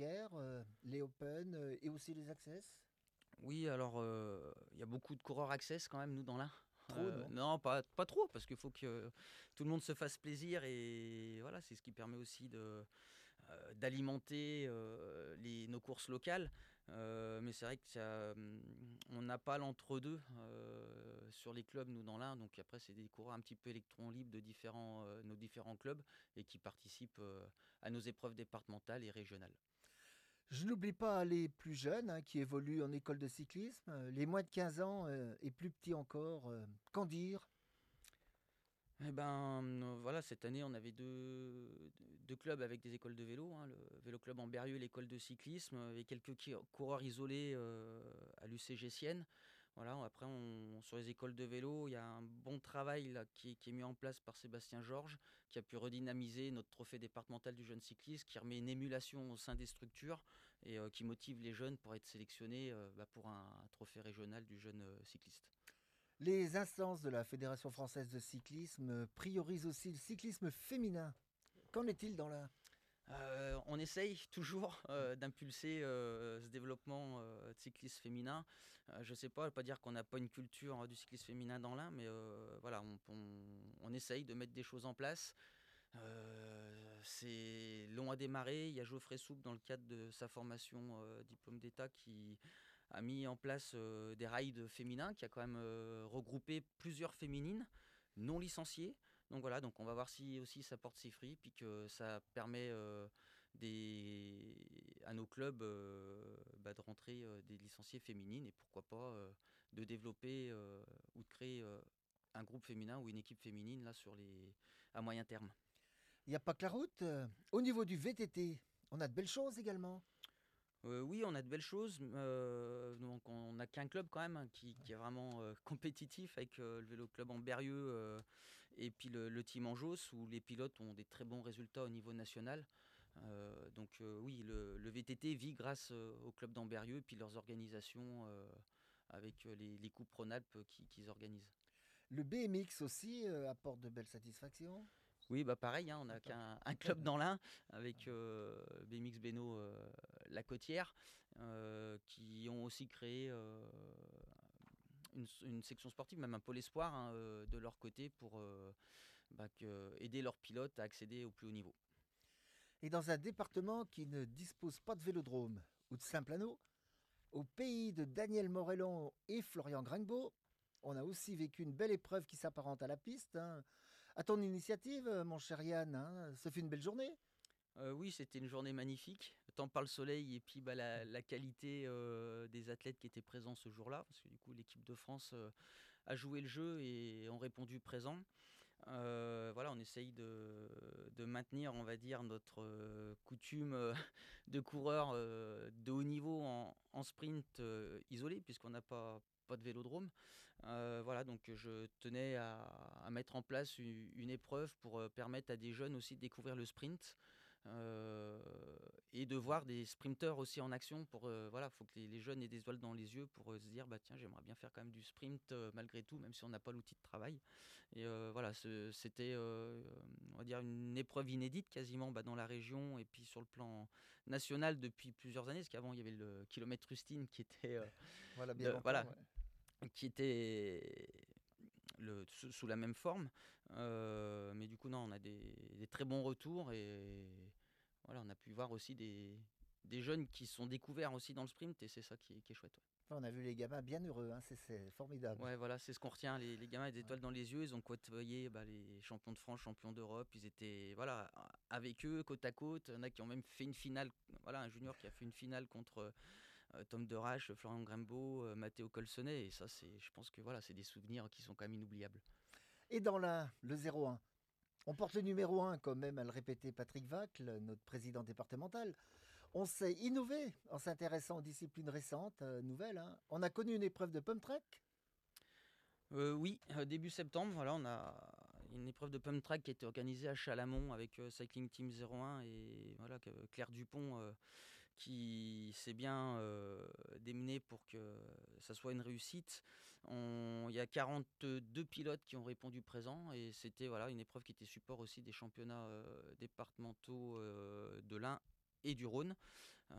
intermédiaires, les Open et aussi les Access? Oui, alors il y a beaucoup de coureurs Access quand même, nous, dans l'Ain. Trop, non? Non, pas trop, parce qu'il faut que tout le monde se fasse plaisir et voilà, c'est ce qui permet aussi d'alimenter nos courses locales. Mais c'est vrai on n'a pas l'entre-deux sur les clubs, nous, dans l'Ain. Donc après, c'est des coureurs un petit peu électrons libres de nos différents clubs et qui participent à nos épreuves départementales et régionales. Je n'oublie pas les plus jeunes qui évoluent en école de cyclisme, les moins de 15 ans et plus petits encore. Qu'en dire? Eh ben, voilà, cette année, on avait deux clubs avec des écoles de vélo, hein, le Vélo Club Amberieu et l'école de cyclisme, et quelques coureurs isolés à l'UCG Sienne. Voilà, après, sur les écoles de vélo, il y a un bon travail là, qui est mis en place par Sébastien Georges, qui a pu redynamiser notre trophée départemental du jeune cycliste, qui remet une émulation au sein des structures et qui motive les jeunes pour être sélectionnés pour un trophée régional du jeune cycliste. Les instances de la Fédération française de cyclisme priorisent aussi le cyclisme féminin. Qu'en est-il dans la... On essaye toujours d'impulser ce développement de cyclisme féminin. Je ne sais pas, je ne veux pas dire qu'on n'a pas une culture du cyclisme féminin dans l'Ain, mais voilà, on essaye de mettre des choses en place. C'est long à démarrer. Il y a Geoffrey Soupe, dans le cadre de sa formation diplôme d'État, qui a mis en place des rides féminins, qui a quand même regroupé plusieurs féminines non licenciées. Donc voilà, donc on va voir si aussi ça porte ses fruits, puis que ça permet à nos clubs de rentrer des licenciées féminines et pourquoi pas de développer ou de créer un groupe féminin ou une équipe féminine là à moyen terme. Il n'y a pas que la route. Au niveau du VTT, on a de belles choses également. Oui, on a de belles choses. Donc on n'a qu'un club quand même hein, qui est vraiment compétitif avec le Vélo Club Amberieu et puis le Team Anjos où les pilotes ont des très bons résultats au niveau national. Donc oui, le VTT vit grâce au club d'Amberieu et puis leurs organisations avec les coupes Rhône-Alpes qu'ils organisent. Le BMX aussi apporte de belles satisfactions. Oui, bah pareil, hein, on n'a qu'un un club dans l'Ain avec BMX Beno La Côtière qui ont aussi créé une section sportive, même un pôle espoir hein, de leur côté pour aider leurs pilotes à accéder au plus haut niveau. Et dans un département qui ne dispose pas de vélodrome ou de simple anneau, au pays de Daniel Morellon et Florian Gringbeau, on a aussi vécu une belle épreuve qui s'apparente à la piste. À ton initiative, mon cher Yann, ce fut une belle journée. Oui, c'était une journée magnifique, tant par le soleil et puis la qualité des athlètes qui étaient présents ce jour-là, parce que du coup l'équipe de France a joué le jeu et ont répondu présent. Voilà, on essaye de maintenir, on va dire, notre coutume de coureur de haut niveau en sprint isolé, puisqu'on n'a pas de vélodrome. Voilà, donc je tenais à mettre en place une épreuve pour permettre à des jeunes aussi de découvrir le sprint euh, et de voir des sprinteurs aussi en action. Voilà, faut que les jeunes aient des étoiles dans les yeux pour se dire, bah tiens, j'aimerais bien faire quand même du sprint malgré tout, même si on n'a pas l'outil de travail. Et voilà, c'était, on va dire, une épreuve inédite quasiment dans la région et puis sur le plan national depuis plusieurs années, parce qu'avant il y avait le kilomètre Rustine qui était, Voilà, bien longtemps. voilà, Ouais. qui était sous la même forme. Mais du coup, non, on a des très bons retours et voilà, on a pu voir aussi des jeunes qui sont découverts aussi dans le sprint et c'est ça qui est chouette. Ouais. Enfin, on a vu les gamins bien heureux, c'est formidable. Ouais, voilà, c'est ce qu'on retient. Les gamins avec des Ouais. étoiles dans les yeux, ils ont côtoyé les champions de France, champions d'Europe. Ils étaient voilà, avec eux, côte à côte. Il y en a qui ont même fait une finale. Voilà, un junior qui a fait une finale contre Tom Derache, Florian Grimbeau, Matteo Colsonnet. Et ça, je pense que voilà, c'est des souvenirs qui sont quand même inoubliables. Et dans le 0-1, on porte le numéro 1, comme même à le répéter Patrick Vacle, notre président départemental. On sait innover en s'intéressant aux disciplines récentes, nouvelles. On a connu une épreuve de pump track. Oui, début septembre, voilà, on a une épreuve de pump track qui a été organisée à Chalamont avec Cycling Team 01 et voilà, Claire Dupont qui s'est bien démenée pour que ça soit une réussite. Il y a 42 pilotes qui ont répondu présent et c'était voilà, une épreuve qui était support aussi des championnats départementaux de l'Ain et du Rhône.